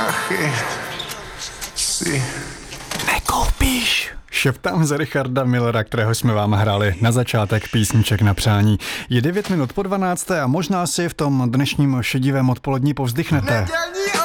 prachy si nekoupíš. Šeptám za Richarda Millera, kterého jsme vám hráli na začátek písniček na přání. Je 9 minut po 12 a možná si v tom dnešním šedivém odpolední povzdychnete.